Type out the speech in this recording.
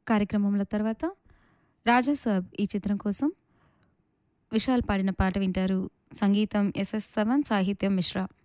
కార్యక్రమంలో తర్వాత 'రాజా సాబ్' ఈ చిత్రం కోసం విశాల్ పాడిన పాట వింటారు. సంగీతం ఎస్ఎస్ తమన్, సాహిత్యం మిశ్రా.